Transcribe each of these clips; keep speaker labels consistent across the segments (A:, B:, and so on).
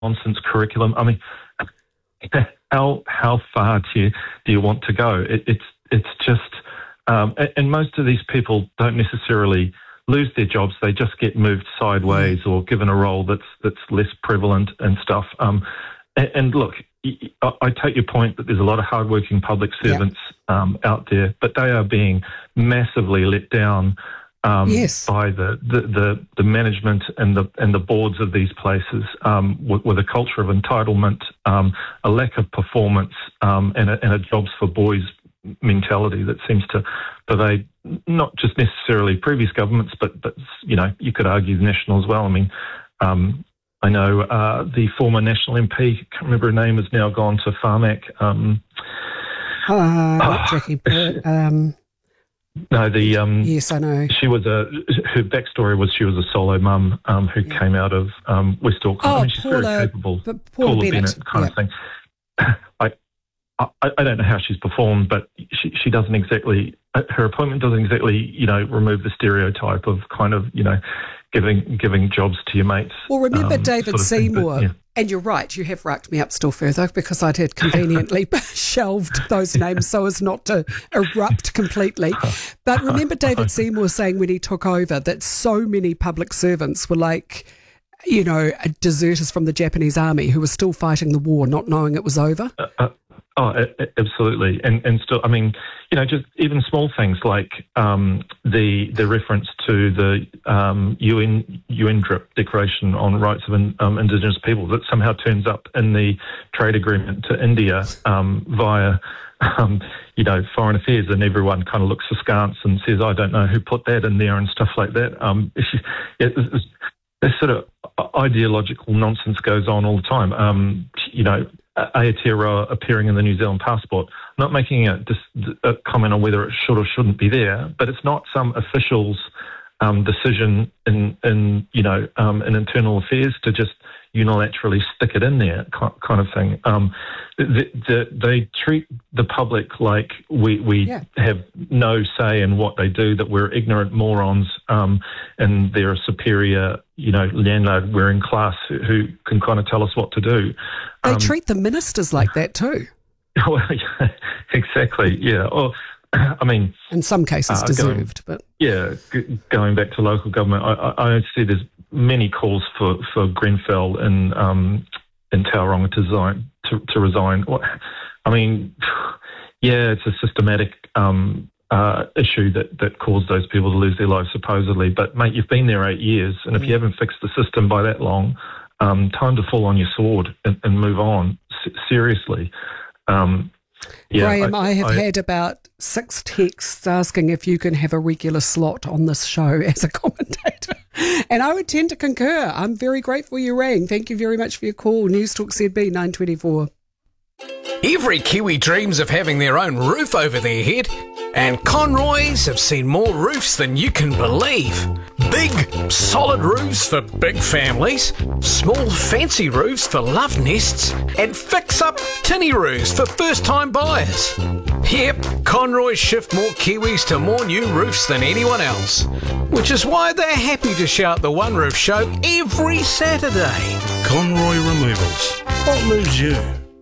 A: nonsense curriculum. I mean, how far do you want to go? It's just, and most of these people don't necessarily lose their jobs. They just get moved sideways or given a role that's less prevalent and stuff. And look, I take your point that there's a lot of hardworking public servants out there, but they are being massively let down by the management and the boards of these places, with a culture of entitlement, a lack of performance, and a jobs for boys mentality that seems to pervade not just necessarily previous governments, but you could argue the National as well. I mean, I know the former National MP, can't remember her name, has now gone to Pharmac.
B: Jackie Burt.
A: Yes,
B: I know.
A: She was her backstory was she was a solo mum who came out of West Auckland. I mean, she's very capable. Paula Bennett kind of thing. I don't know how she's performed, but she doesn't exactly, her appointment doesn't exactly, remove the stereotype of kind of, giving jobs to your mates.
B: Well, remember David Seymour, and you're right, you have racked me up still further because I'd had conveniently shelved those names so as not to erupt completely. But remember David Seymour saying when he took over that so many public servants were like, deserters from the Japanese army who were still fighting the war, not knowing it was over? Absolutely. And still, I mean, just even small things like the reference to the UN Declaration on Rights of Indigenous People that somehow turns up in the trade agreement to India via, Foreign Affairs, and everyone kind of looks askance and says, I don't know who put that in there and stuff like that. This sort of ideological nonsense goes on all the time. Aotearoa appearing in the New Zealand passport, not making a comment on whether it should or shouldn't be there, but it's not some official's decision in internal affairs to just unilaterally stick it in there, kind of thing. They treat the public like we have no say in what they do, that we're ignorant morons, and they're a superior, landlord wearing class who can kind of tell us what to do. They treat the ministers like that too.
A: Well, exactly, yeah. Or, I mean,
B: in some cases deserved,
A: going back to local government, I see there's many calls for Grenfell and Tauranga to resign. I mean, it's a systematic issue that caused those people to lose their lives supposedly. But mate, you've been there 8 years, and if you haven't fixed the system by that long, time to fall on your sword and move on. Seriously.
B: Graham, I have had about 6 texts asking if you can have a regular slot on this show as a commentator. And I would tend to concur. I'm very grateful you rang. Thank you very much for your call. News Talk ZB 924.
C: Every Kiwi dreams of having their own roof over their head, and Conroys have seen more roofs than you can believe. Big, solid roofs for big families, small, fancy roofs for love nests, and fix-up tinny roofs for first-time buyers. Yep, Conroy shift more Kiwis to more new roofs than anyone else, which is why they're happy to shout the One Roof Show every Saturday.
D: Conroy Removals. What moves you?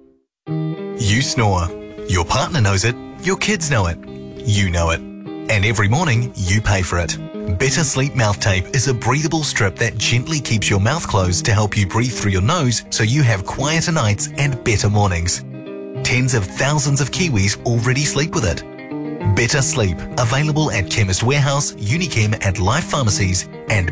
E: You snore. Your partner knows it. Your kids know it. You know it. And every morning, you pay for it. Better Sleep Mouth Tape is a breathable strip that gently keeps your mouth closed to help you breathe through your nose so you have quieter nights and better mornings. Tens of thousands of Kiwis already sleep with it. Better Sleep, available at Chemist Warehouse, Unichem and Life Pharmacies and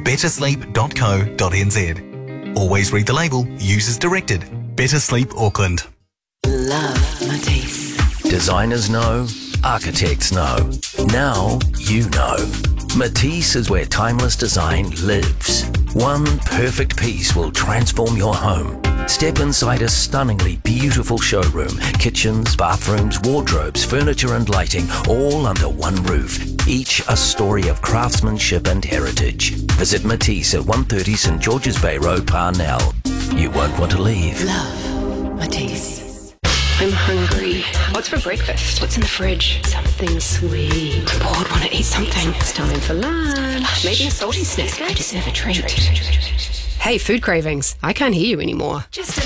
E: bettersleep.co.nz. Always read the label, use as directed. Better Sleep Auckland.
F: Love Matisse.
G: Designers know, architects know. Now you know. Matisse is where timeless design lives. One perfect piece will transform your home. Step inside a stunningly beautiful showroom. Kitchens, bathrooms, wardrobes, furniture and lighting, all under one roof. Each a story of craftsmanship and heritage. Visit Matisse at 130 St George's Bay Road, Parnell. You won't want to leave.
F: Love Matisse. I'm hungry. What's for breakfast? What's in the fridge? Something sweet. I'm bored, want to eat something. It's time for lunch. Maybe a salty snack. I deserve a treat. Hey, food cravings. I can't hear you anymore.